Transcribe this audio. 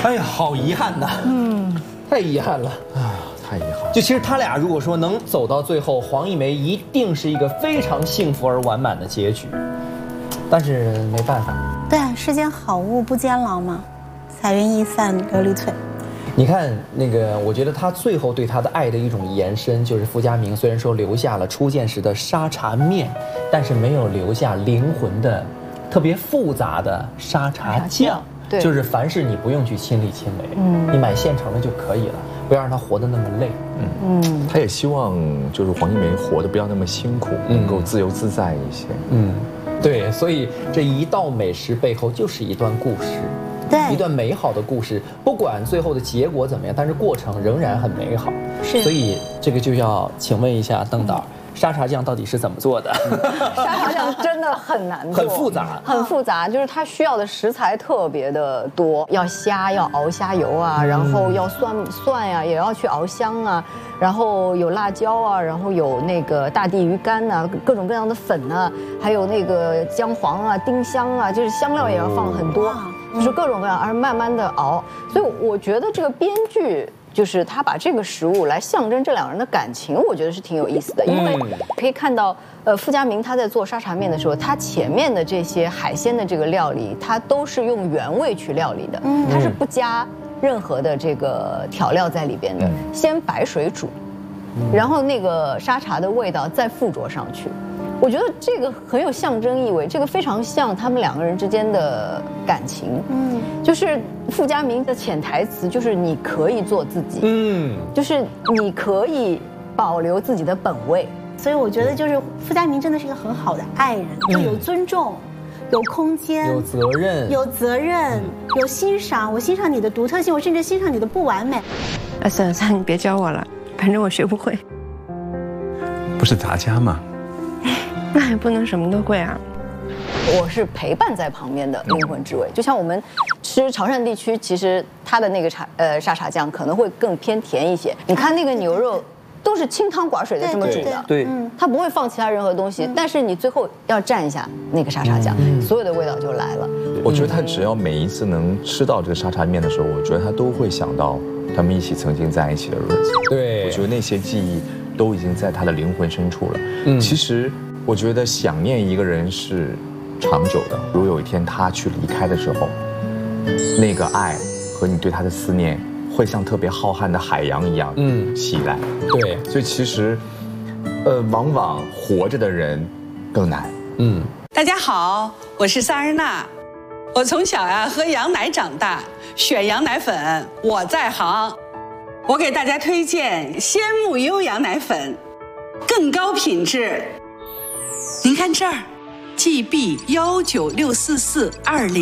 哎呀，好遗憾呐，太遗憾了， 太遗憾了。 就其实他俩如果说能走到最后，黄一梅一定是一个非常幸福而完满的结局，但是没办法。 对，世间好物不坚牢嘛，彩云易散琉璃脆。 你看那个，我觉得他最后对他的爱的一种延伸，就是傅家明虽然说留下了初见时的沙茶面，但是没有留下灵魂的、特别复杂的沙茶酱。 对， 就是凡事你不用去亲力亲为，你买现成的就可以了，不要让他活得那么累。 他也希望就是黄一梅活得不要那么辛苦，能够自由自在一些。 对，所以这一道美食背后就是一段故事。 对， 一段美好的故事，不管最后的结果怎么样，但是过程仍然很美好。 是， 所以这个就要请问一下邓导，沙茶酱到底是怎么做的？ 沙茶酱真的很难做， 很复杂， 很复杂，就是它需要的食材特别的多，要虾要熬虾油啊，然后要蒜呀，也要去熬香啊，然后有辣椒啊，然后有那个大地鱼干呐，各种各样的粉啊，还有那个姜黄啊、丁香啊，就是香料也要放很多。就是各种各样，而慢慢的熬，所以我觉得这个编剧就是他把这个食物来象征这两个人的感情，我觉得是挺有意思的，因为可以看到，傅家明他在做沙茶面的时候，他前面的这些海鲜的这个料理，他都是用原味去料理的，他是不加任何的这个调料在里边的，先白水煮，然后那个沙茶的味道再附着上去。我觉得这个很有象征意味，这个非常像他们两个人之间的感情。就是傅家明的潜台词就是你可以做自己，就是你可以保留自己的本位。 所以我觉得就是傅家明真的是一个很好的爱人，就有尊重，有空间， 有责任， 有欣赏。我欣赏你的独特性，我甚至欣赏你的不完美。 算了，你别教我了，反正我学不会。 不是杂家吗？ 那也不能什么都会啊。 我是陪伴在旁边的灵魂之味，就像我们吃潮汕地区，其实它的那个沙茶酱可能会更偏甜一些。你看那个牛肉都是清汤寡水的这么煮的， 对， 它不会放其他任何东西，但是你最后要蘸一下那个沙茶酱，所有的味道就来了。 我觉得他只要每一次能吃到这个沙茶面的时候，我觉得他都会想到他们一起曾经在一起的日子。 对， 我觉得那些记忆都已经在他的灵魂深处了。其实我觉得想念一个人是长久的，如果有一天他去离开的时候，那个爱和你对他的思念会像特别浩瀚的海洋一样袭来。 对， 所以其实往往活着的人更难。 大家好，我是萨日娜，我从小喝羊奶长大，选羊奶粉我在行。我给大家推荐鲜木优羊奶粉，更高品质。您看这儿 ，GB 1964420。